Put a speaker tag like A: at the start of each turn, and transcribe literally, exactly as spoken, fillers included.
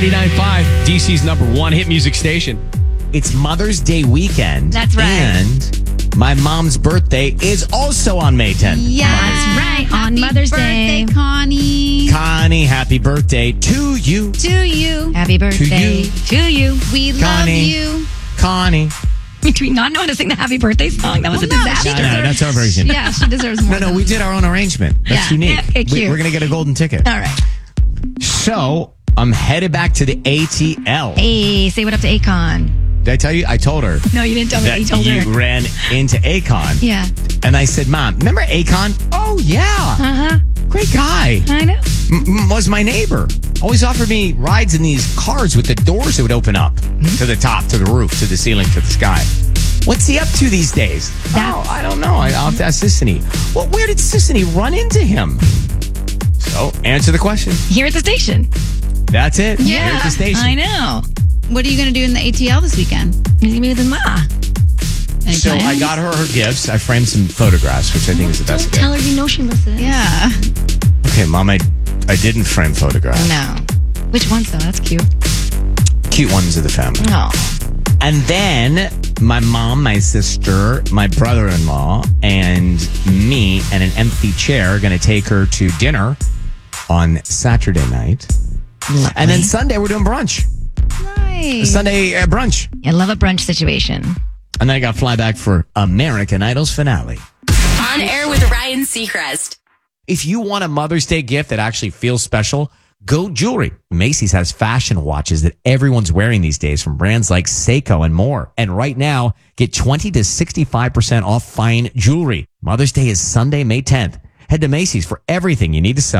A: ninety-nine point five, D C's number one hit music station.
B: It's Mother's Day weekend.
C: That's right.
B: And my mom's birthday is also on May tenth.
D: Yeah.
C: That's right, on
D: Happy
C: Mother's
D: birthday,
C: Day.
D: Connie.
B: Connie, happy birthday to you.
D: To you.
C: Happy birthday
B: you.
C: to you.
D: We love
B: Connie.
D: you.
B: Connie.
C: Do we not know how to sing the happy birthday song? That was
D: Well,
C: a
D: no,
C: disaster.
D: she
B: No, no, that's our version.
D: Yeah, she deserves more.
B: No, no, we did our own arrangement. That's
C: Yeah.
B: unique.
C: Okay, cute.
B: We, we're going to get a golden ticket.
C: All right.
B: So I'm headed back to the A T L.
C: Hey, say what up to Akon.
B: Did I tell you? I told her
C: No, you didn't tell me that.
B: that
C: You told
B: you
C: her.
B: ran into Akon.
C: Yeah.
B: And I said, Mom, remember Akon? Oh, yeah.
C: Uh-huh.
B: Great guy.
C: I know.
B: M- m- was my neighbor. Always offered me rides in these cars with the doors that would open up to the top, to the roof, to the ceiling, to the sky. What's he up to these days?
C: That-
B: oh, I don't know. I, I'll have to ask Sissany. Well, where did Sissany run into him? So, answer the question.
C: Here at the station.
B: That's it. Here at the station.
C: I know.
D: What are you going to do in the A T L this weekend?
C: He's gonna be with his ma.
D: Any
B: So
D: plans?
B: I got her her gifts. I framed some photographs, which I think is the best
C: Don't
B: gift.
C: tell her you know she listens.
D: Yeah.
B: Okay, Mom, I, I didn't frame photographs.
C: No. Which ones though? That's cute.
B: Cute ones of the family.
C: Oh.
B: And then my mom, my sister, my brother-in-law, and me and an empty chair are going to take her to dinner on Saturday night. And then Sunday, we're doing brunch.
D: Nice.
B: Sunday uh, brunch.
C: I love a brunch situation.
B: And then I got to fly back for American Idol's finale.
E: On air with Ryan Seacrest.
B: If you want a Mother's Day gift that actually feels special, go jewelry. Macy's has fashion watches that everyone's wearing these days from brands like Seiko and more. And right now, get twenty to sixty-five percent off fine jewelry. Mother's Day is Sunday, May tenth. Head to Macy's for everything you need to celebrate.